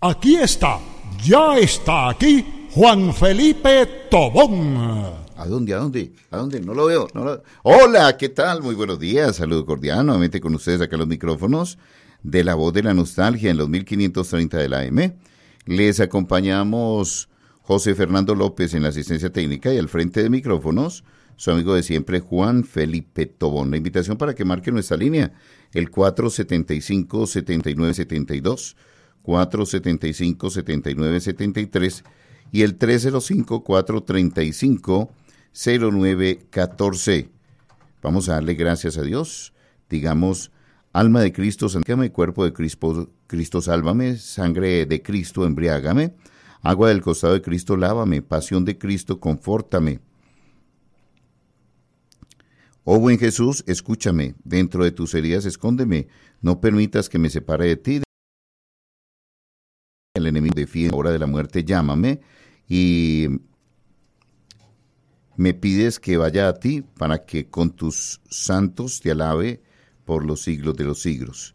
Aquí está, ya está aquí, Juan Felipe Tobón. ¿A dónde? No lo veo. Hola, ¿qué tal? Muy buenos días, saludo cordial, nuevamente con ustedes acá en los micrófonos de La Voz de la Nostalgia en los 1530 de la AM. Les acompañamos José Fernando López en la asistencia técnica y al frente de micrófonos, su amigo de siempre, Juan Felipe Tobón. La invitación para que marque nuestra línea, el 475-7972, 475-7973 y el 305-435-0914. Vamos a darle gracias a Dios. Digamos, alma de Cristo, santígame, cuerpo de Cristo, sálvame, sangre de Cristo, embriágame, agua del costado de Cristo, lávame, pasión de Cristo, confórtame. Oh buen Jesús, escúchame, dentro de tus heridas escóndeme, no permitas que me separe de ti. El enemigo defiende, hora de la muerte, llámame y me pides que vaya a ti para que con tus santos te alabe por los siglos de los siglos.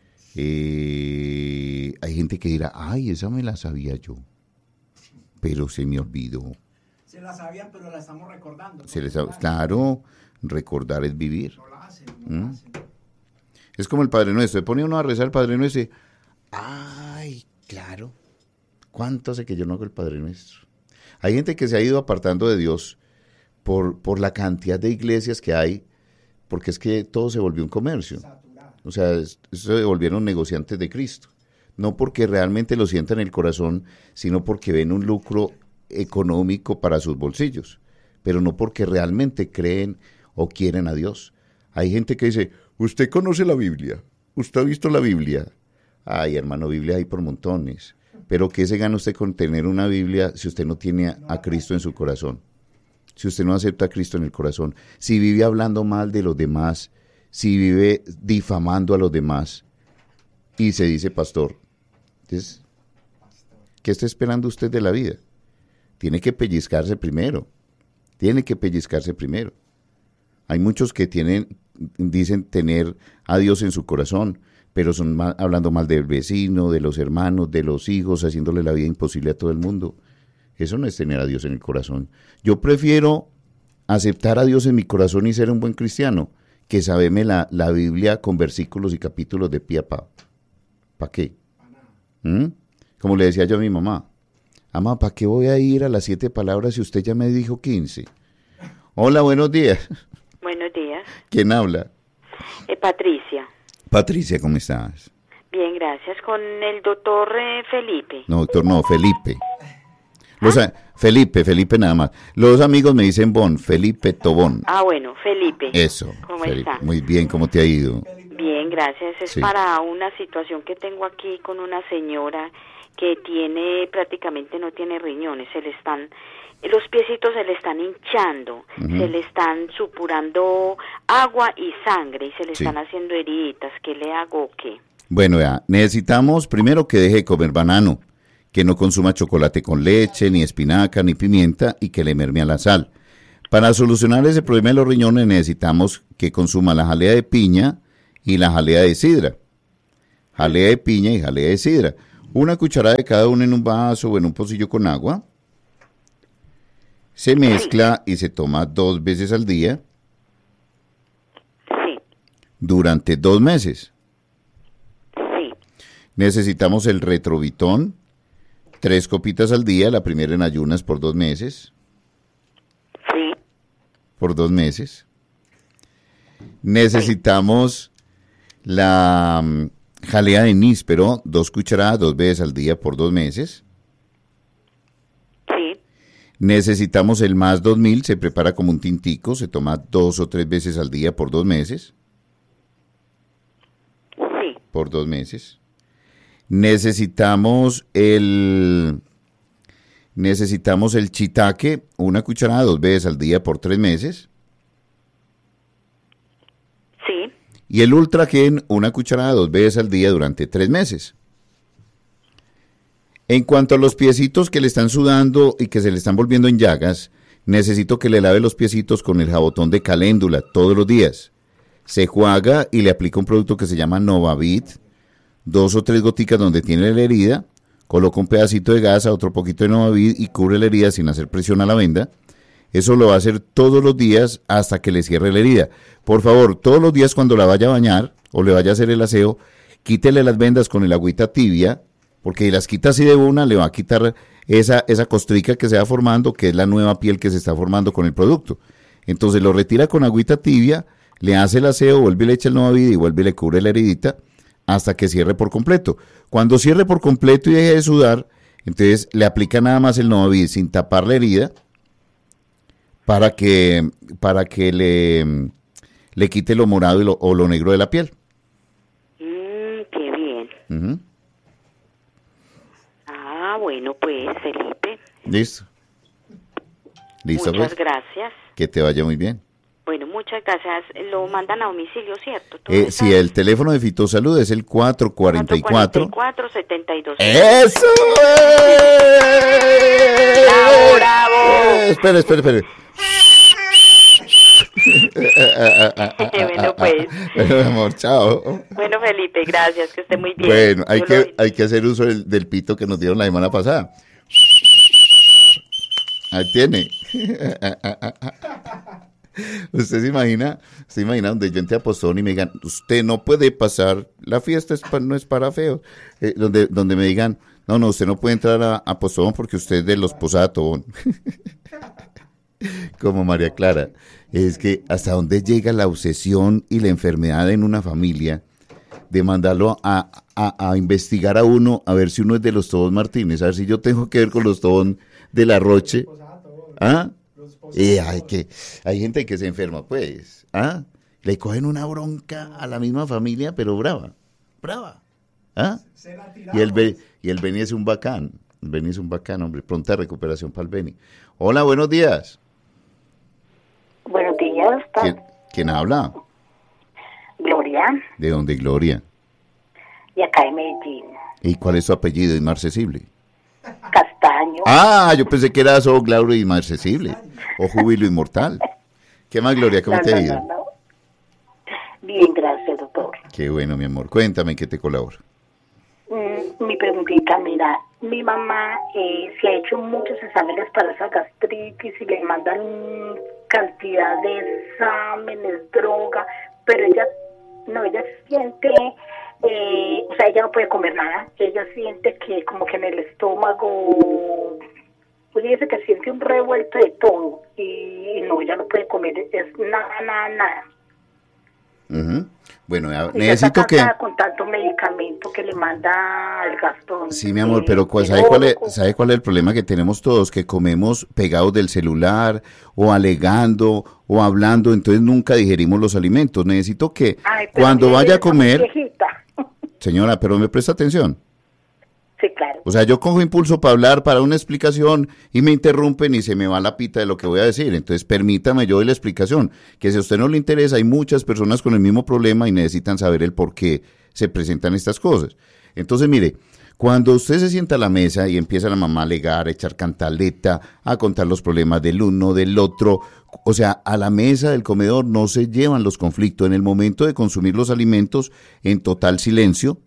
Hay gente que dirá, ay, esa me la sabía yo, pero se me olvidó. Se la sabían, pero la estamos recordando. Claro, recordar es vivir. No la hacen. Es como el Padre Nuestro. Se pone uno a rezar el Padre Nuestro y ay, claro, ¿cuánto hace que yo no hago el Padre Nuestro? Hay gente que se ha ido apartando de Dios por la cantidad de iglesias que hay, porque es que todo se volvió un comercio. O sea, se volvieron negociantes de Cristo. No porque realmente lo sientan en el corazón, sino porque ven un lucro económico para sus bolsillos, pero no porque realmente creen o quieren a Dios. Hay gente que dice, ¿usted conoce la Biblia? ¿Usted ha visto la Biblia? Ay, hermano, Biblia hay por montones. Pero ¿qué se gana usted con tener una Biblia si usted no tiene a Cristo en su corazón? Si usted no acepta a Cristo en el corazón, si vive hablando mal de los demás, si vive difamando a los demás y se dice pastor, entonces, ¿qué está esperando usted de la vida? Tiene que pellizcarse primero. Hay muchos que dicen tener a Dios en su corazón, pero son hablando mal del vecino, de los hermanos, de los hijos, haciéndole la vida imposible a todo el mundo. Eso no es tener a Dios en el corazón. Yo prefiero aceptar a Dios en mi corazón y ser un buen cristiano que saberme la Biblia con versículos y capítulos de pie a pa. ¿Para qué? Como le decía yo a mi mamá, mamá, ¿para qué voy a ir a las 7 palabras si usted ya me dijo 15? Hola, buenos días. Buenos días. ¿Quién habla? Patricia. Patricia, ¿cómo estás? Bien, gracias. Con el doctor Felipe. No, doctor, no, Felipe. Felipe nada más. Los amigos me dicen Bon, Felipe Tobón. Ah, bueno, Felipe. Eso. ¿Cómo Felipe. está? Muy bien, ¿cómo te ha ido? Bien, gracias. Es Sí. para una situación que tengo aquí con una señora que prácticamente no tiene riñones. Los piecitos se le están hinchando, se le están supurando agua y sangre y se le están haciendo heriditas. ¿Qué le hago o qué? Bueno, ya, necesitamos primero que deje de comer banano, que no consuma chocolate con leche, ni espinaca, ni pimienta y que le merme a la sal. Para solucionar ese problema de los riñones necesitamos que consuma la jalea de piña y la jalea de sidra. Jalea de piña y jalea de sidra. Una cucharada de cada uno en un vaso o en un pocillo con agua. Se mezcla y se toma 2 veces al día Sí, durante 2 meses. sí. Necesitamos el Retrovitón, 3 copitas al día, la primera en ayunas por 2 meses. Sí. Por 2 meses. Necesitamos la jalea de níspero, 2 cucharadas, 2 veces al día por 2 meses. Sí. Necesitamos el más 2000, se prepara como un tintico, se toma 2 o 3 veces al día por 2 meses. Sí. Por 2 meses. Necesitamos el shiitake, 1 cucharada, 2 veces al día por 3 meses. Sí. Y el Ultragen, 1 cucharada, 2 veces al día durante 3 meses. En cuanto a los piecitos que le están sudando y que se le están volviendo en llagas, necesito que le lave los piecitos con el jabotón de caléndula todos los días. Se juega y le aplica un producto que se llama Novavit, 2 o 3 goticas donde tiene la herida, coloca un pedacito de gasa, otro poquito de Novavid y cubre la herida sin hacer presión a la venda. Eso lo va a hacer todos los días hasta que le cierre la herida. Por favor, todos los días cuando la vaya a bañar o le vaya a hacer el aseo, quítele las vendas con el agüita tibia, porque si las quita así de una, le va a quitar esa costrica que se va formando, que es la nueva piel que se está formando con el producto. Entonces lo retira con agüita tibia, le hace el aseo, vuelve y le echa el Novavid y vuelve y le cubre la heridita hasta que cierre por completo. Cuando cierre por completo y deje de sudar, entonces le aplica nada más el Novavid sin tapar la herida para que le quite lo morado o lo negro de la piel. Qué bien. Uh-huh. Bueno, pues, Felipe. Listo. Listo, Muchas pues. Gracias. Que te vaya muy bien. Bueno, muchas gracias. Lo mandan a domicilio, ¿cierto? Sí, el teléfono de Fitosalud es el 444. 444-72. ¡Eso! ¡Bravo! Espere. Bueno, pues. Bueno, amor, chao. Bueno, Felipe, gracias, que esté muy bien. Bueno, hay que hacer uso del pito que nos dieron la semana pasada. Ahí tiene. Usted se imagina donde yo entre a Postón y me digan, usted no puede pasar, la fiesta no es para feos. Donde me digan, no, usted no puede entrar a Postón porque usted es de los Posada Tobón. Como María Clara. Es que hasta dónde llega la obsesión y la enfermedad en una familia de mandarlo a investigar a uno, a ver si uno es de los Tobón Martínez, a ver si yo tengo que ver con los Tobón de la Roche. ¿Ah? Hay gente que se enferma, pues. ¿Ah? Le cogen una bronca a la misma familia, pero brava. ¿Ah? Y el Beni es un bacán. El Beni es un bacán, hombre. Pronta recuperación para el Beni. Hola, buenos días. Buenos días. ¿Quién habla? Gloria. ¿De dónde, Gloria? Y acá en Medellín. ¿Y cuál es su apellido inmarcesible? Castaño. Ah, yo pensé que era solo Gloria inmarcesible. O Júbilo Inmortal. ¿Qué más, Gloria? ¿Cómo te ha ido? No. Bien, gracias, doctor. Qué bueno, mi amor. Cuéntame ¿en qué te colaboro? Mi preguntita, mira, mi mamá se ha hecho muchos exámenes para esa gastritis y le mandan cantidad de exámenes, droga, pero ella siente, o sea, ella no puede comer nada, ella siente que como que en el estómago, pues dice que siente un revuelto de todo y no, ella no puede comer, es nada. Uh-huh. Bueno, necesito que con tanto medicamento que le manda el Gastón. Sí, mi amor, pero ¿sabe cuál es el problema que tenemos todos? Que comemos pegados del celular o alegando o hablando, entonces nunca digerimos los alimentos. Necesito que cuando vaya a comer, señora, pero me presta atención. Sí, claro. O sea, yo cojo impulso para hablar, para una explicación, y me interrumpen y se me va la pita de lo que voy a decir. Entonces, permítame yo doy la explicación. Que si a usted no le interesa, hay muchas personas con el mismo problema y necesitan saber el por qué se presentan estas cosas. Entonces, mire, cuando usted se sienta a la mesa y empieza la mamá a alegar, a echar cantaleta, a contar los problemas del uno, del otro, o sea, a la mesa del comedor no se llevan los conflictos. En el momento de consumir los alimentos, en total silencio,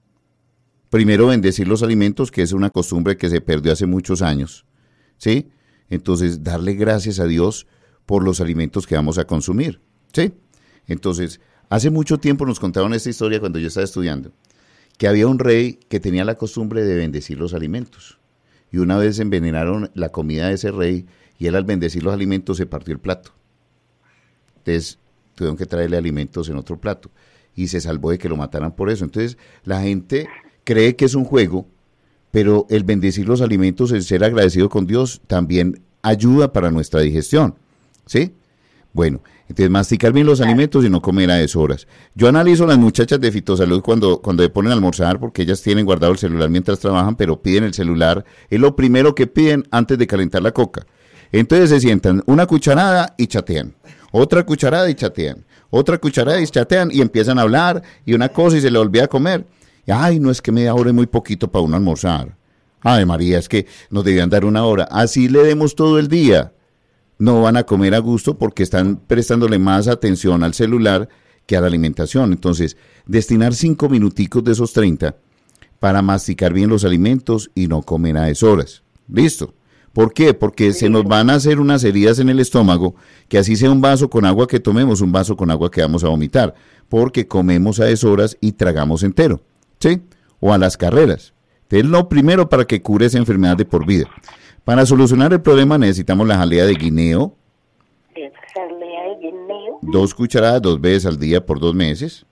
primero bendecir los alimentos, que es una costumbre que se perdió hace muchos años, ¿sí? Entonces, darle gracias a Dios por los alimentos que vamos a consumir, ¿sí? Entonces, hace mucho tiempo nos contaron esta historia cuando yo estaba estudiando, que había un rey que tenía la costumbre de bendecir los alimentos. Y una vez envenenaron la comida de ese rey y él al bendecir los alimentos se partió el plato. Entonces, tuvieron que traerle alimentos en otro plato y se salvó de que lo mataran por eso. Entonces, la gente cree que es un juego, pero el bendecir los alimentos, el ser agradecido con Dios, también ayuda para nuestra digestión, ¿sí? Bueno, entonces masticar bien los alimentos y no comer a deshoras. Yo analizo a las muchachas de Fitosalud cuando se ponen a almorzar, porque ellas tienen guardado el celular mientras trabajan, pero piden el celular, es lo primero que piden antes de calentar la coca. Entonces se sientan una cucharada y chatean, otra cucharada y chatean, otra cucharada y chatean y empiezan a hablar y una cosa y se le olvida comer. Ay, no, es que media hora es muy poquito para uno almorzar. Ay, María, es que nos debían dar una hora. Así le demos todo el día. No van a comer a gusto porque están prestándole más atención al celular que a la alimentación. Entonces, destinar 5 minuticos de esos 30 para masticar bien los alimentos y no comer a deshoras. ¿Listo? ¿Por qué? Porque se nos van a hacer unas heridas en el estómago, que así sea un vaso con agua que tomemos, un vaso con agua que vamos a vomitar, porque comemos a deshoras y tragamos entero, ¿sí? O a las carreras. Es lo primero para que cure esa enfermedad de por vida. Para solucionar el problema necesitamos la jalea de guineo. Jalea de guineo. 2 cucharadas 2 veces al día por 2 meses.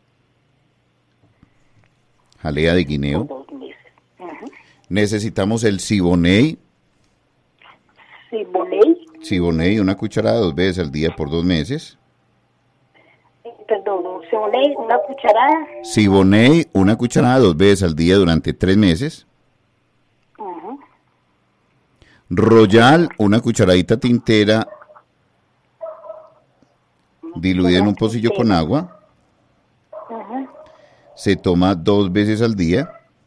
Jalea de guineo. Por 2 meses. Ajá. Necesitamos el Siboney. Siboney. Siboney, 1 cucharada 2 veces al día por 2 meses. Perdón, Siboney, 1 cucharada. Siboney, 1 cucharada 2 veces al día durante 3 meses. Ajá. Royal, 1 cucharadita tintera diluida en un pocillo con agua. Ajá. Se toma 2 veces al día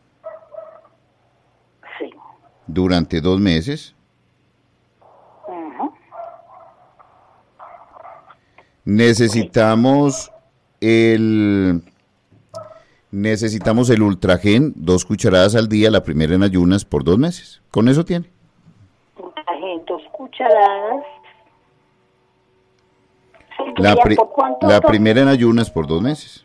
Sí. durante 2 meses. Ajá. Necesitamos el Ultragen, 2 cucharadas al día, la primera en ayunas por 2 meses. Con eso tiene. 2 cucharadas. ¿Por cuánto, la doctor? primera en ayunas por 2 meses.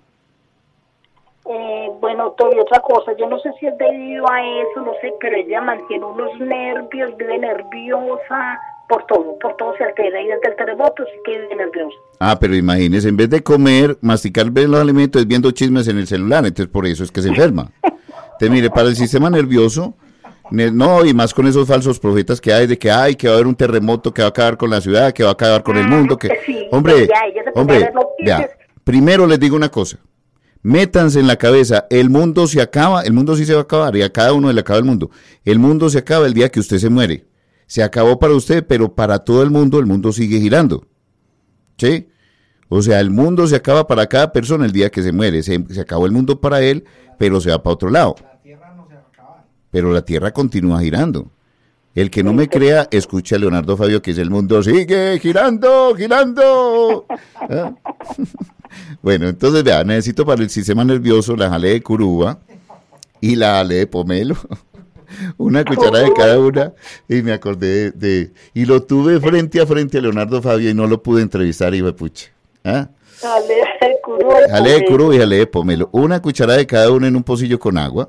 Bueno, doctor, y otra cosa, yo no sé si es debido a eso, no sé, pero ella mantiene unos nervios, vive nerviosa, por todo se altera, y desde el terremoto sí que vive nerviosa. Ah, pero imagínese, en vez de comer, masticar bien los alimentos, es viendo chismes en el celular, entonces por eso es que se enferma. Entonces, mire, para el sistema nervioso, no, y más con esos falsos profetas que hay, de que que va a haber un terremoto que va a acabar con la ciudad, que va a acabar con el mundo, que... Sí, hombre, ya, ella se pone a ver noticias. vea, primero les digo una cosa, métanse en la cabeza, el mundo se acaba, el mundo sí se va a acabar, y a cada uno le acaba el mundo se acaba el día que usted se muere, se acabó para usted, pero para todo el mundo sigue girando, ¿sí? O sea, el mundo se acaba para cada persona el día que se muere, se acabó el mundo para él, pero se va para otro lado. Pero la Tierra continúa girando. El que no me crea, escuche a Leonardo Fabio, que es el mundo sigue girando, girando. ¿Ah? Bueno, entonces vea, necesito para el sistema nervioso la jalea de curuba y la jalea de pomelo. 1 cucharada de cada una. Y me acordé y lo tuve frente a frente a Leonardo Fabio y no lo pude entrevistar, y me pucha. ¿Ah? Jalea de curuba. Jalea de curuba y jalea de pomelo. 1 cucharada de cada una en un pocillo con agua.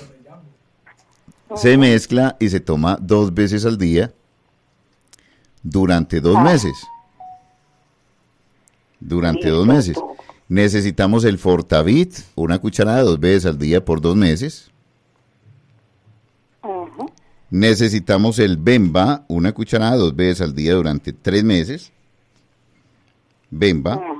Se mezcla y se toma 2 veces al día durante 2 meses. Durante 2 meses. Necesitamos el Fortavit, 1 cucharada 2 veces al día por 2 meses. Necesitamos el Bemba, 1 cucharada 2 veces al día durante 3 meses. Bemba.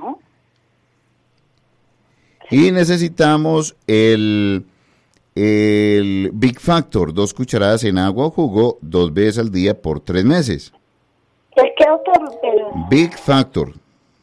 Y necesitamos el Big Factor, 2 cucharadas en agua o jugo, 2 veces al día por 3 meses. ¿El qué, doctor? Big Factor.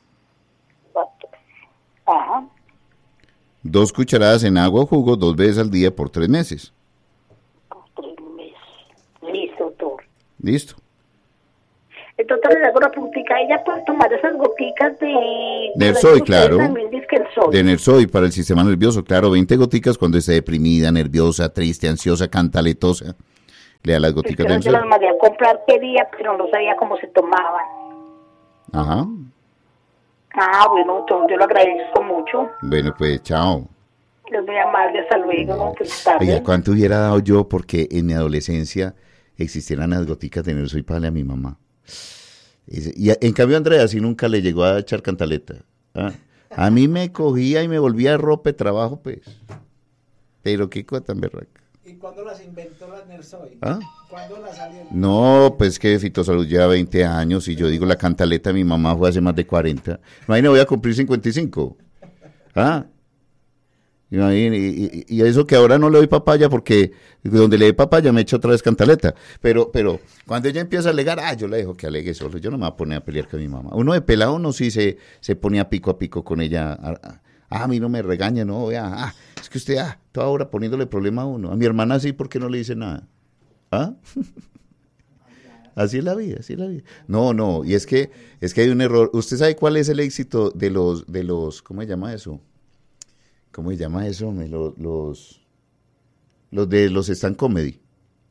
Ajá. 2 cucharadas en agua o jugo, 2 veces al día por 3 meses. Por 3 meses. Listo, doctor. Listo. Entonces le hago una preguntita. Ella puede tomar esas goticas de... Nersoy, claro. También dice que el sol. De Nersoy para el sistema nervioso, claro, 20 goticas cuando esté deprimida, nerviosa, triste, ansiosa, cantaletosa. Le da las goticas de Nersoy. Yo las mandé a comprar qué día, pero no sabía cómo se tomaban. Ajá. Bueno, yo lo agradezco mucho. Bueno, pues, chao. Es muy amable, hasta luego. No. Feliz tarde. Oiga, ¿cuánto hubiera dado yo porque en mi adolescencia existieran las goticas de Nersoy para darle a mi mamá? Y en cambio Andrea sí nunca le llegó a echar cantaleta. ¿Ah? A mí me cogía y me volvía ropa de trabajo, pues. Pero qué cosa tan berraca. ¿Y cuándo las inventó las Nersoy? ¿Ah? ¿Cuándo las salieron? No, pues que Fitosalud lleva 20 años y yo digo la cantaleta de mi mamá fue hace más de 40. Imagínate, voy a cumplir 55. ¿Ah? Y eso que ahora no le doy papaya porque donde le dé papaya me echa otra vez cantaleta. Pero cuando ella empieza a alegar, yo le dejo que alegue solo. Yo no me voy a poner a pelear con mi mamá. Uno de pelado, uno sí se ponía pico a pico con ella. A mí no me regaña, no, vea. Es que usted, toda hora poniéndole problema a uno. A mi hermana sí, ¿por qué no le dice nada? ¿Ah? Así es la vida, así es la vida. No, y es que hay un error. ¿Usted sabe cuál es el éxito de los, ¿cómo se llama eso? ¿Cómo se llama eso? Los de los stand comedy.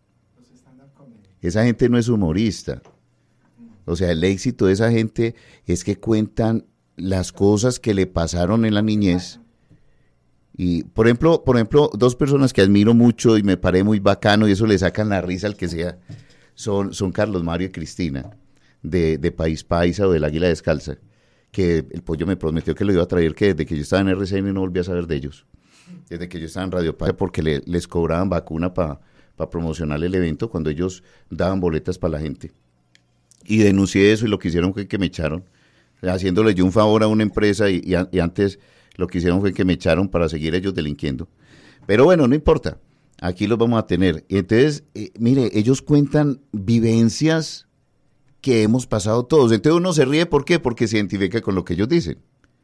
Esa gente no es humorista. O sea, el éxito de esa gente es que cuentan las cosas que le pasaron en la niñez. Y, por ejemplo, dos personas que admiro mucho y me parece muy bacano y eso le sacan la risa al que sea, son Carlos Mario y Cristina, de País Paisa o del Águila Descalza, que el pollo me prometió que lo iba a traer, que desde que yo estaba en RCN no volví a saber de ellos. Desde que yo estaba en Radio Paz, porque les cobraban vacuna para promocionar el evento cuando ellos daban boletas para la gente. Y denuncié eso y lo que hicieron fue que me echaron, haciéndole yo un favor a una empresa y antes lo que hicieron fue que me echaron para seguir ellos delinquiendo. Pero bueno, no importa, aquí los vamos a tener. Y entonces, mire, ellos cuentan vivencias que hemos pasado todos. Entonces uno se ríe, ¿por qué? Porque se identifica con lo que ellos dicen.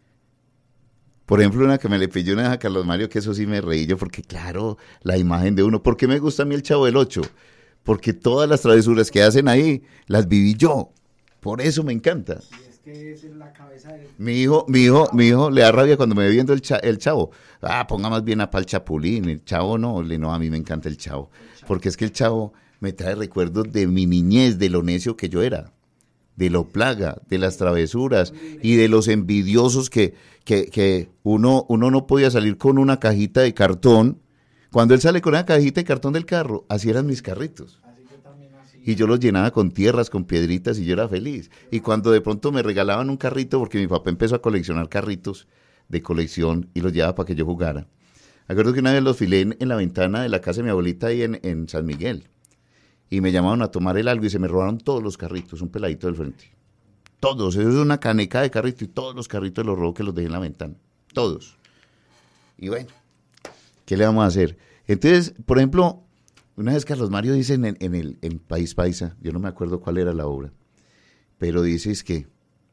Por ejemplo, una que me le pidió una vez a Carlos Mario, que eso sí me reí yo, porque claro, la imagen de uno. ¿Por qué me gusta a mí el Chavo del Ocho? Porque todas las travesuras que hacen ahí, las viví yo. Por eso me encanta. Y es que esa es la cabeza de... Mi hijo le da rabia cuando me ve viendo el Chavo. Ponga más bien a Pal Chapulín. El Chavo no, a mí me encanta el Chavo. Porque es que el Chavo me trae recuerdos de mi niñez, de lo necio que yo era. De lo plaga, de las travesuras y de los envidiosos que uno no podía salir con una cajita de cartón. Cuando él sale con una cajita de cartón del carro, así eran mis carritos. Y yo los llenaba con tierras, con piedritas y yo era feliz. Y cuando de pronto me regalaban un carrito, porque mi papá empezó a coleccionar carritos de colección y los llevaba para que yo jugara. Acuerdo que una vez los filé en la ventana de la casa de mi abuelita ahí en San Miguel. Y me llamaron a tomar el algo y se me robaron todos los carritos, un peladito del frente. Todos, eso es una caneca de carritos y todos los carritos los robó que los dejé en la ventana. Todos. Y bueno, ¿qué le vamos a hacer? Entonces, por ejemplo, una vez Carlos Mario dice en País Paisa, yo no me acuerdo cuál era la obra, pero dice es que,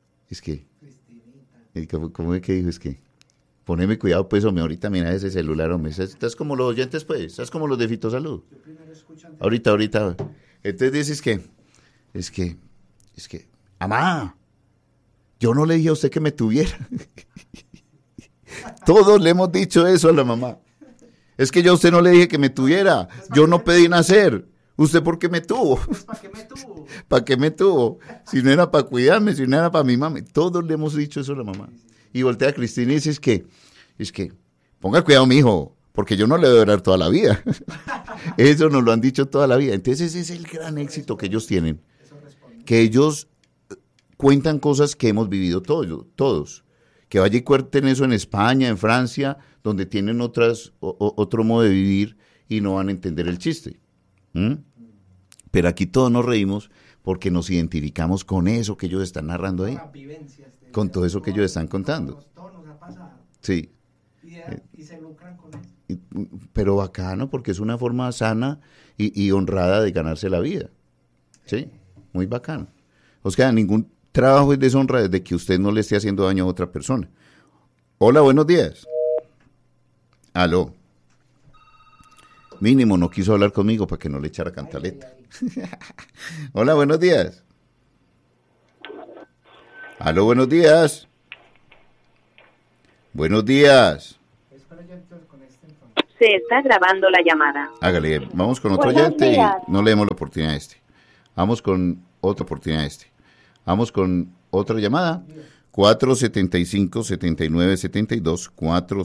¿cómo es que dijo? Es que, poneme cuidado pues, hombre, ahorita mira ese celular, hombre, estás como los oyentes pues, estás como los de Fito Salud. Ahorita. Entonces dices que, es que, mamá, yo no le dije a usted que me tuviera. Todos le hemos dicho eso a la mamá. Es que yo a usted no le dije que me tuviera. Yo no pedí nacer. ¿Usted por qué me tuvo? ¿Para qué me tuvo? ¿Para qué me tuvo? Si no era para cuidarme, si no era para mi mamá. Todos le hemos dicho eso a la mamá. Y voltea a Cristina y dice, es que, ponga cuidado, mijo, porque yo no le voy a durar toda la vida. Eso nos lo han dicho toda la vida. Entonces ese es el gran éxito que ellos tienen. Que ellos cuentan cosas que hemos vivido todos. Que vaya y cuenten eso en España, en Francia, donde tienen otro modo de vivir y no van a entender el chiste. Pero aquí todos nos reímos porque nos identificamos con eso que ellos están narrando ahí. Con todo eso que ellos están contando. Todo nos ha pasado. Sí. Y se lucran con eso. Pero bacano, porque es una forma sana y honrada de ganarse la vida. Sí, muy bacano. O sea, ningún trabajo es deshonra desde que usted no le esté haciendo daño a otra persona. Hola, buenos días. Aló. Mínimo no quiso hablar conmigo para que no le echara cantaleta. Hola, buenos días. Aló, buenos días. Buenos días. Se está grabando la llamada. Hágale, vamos con otro Buenos oyente días. y no le demos la oportunidad a este. Vamos con otra oportunidad a este. Vamos con otra llamada. 475-7972, 4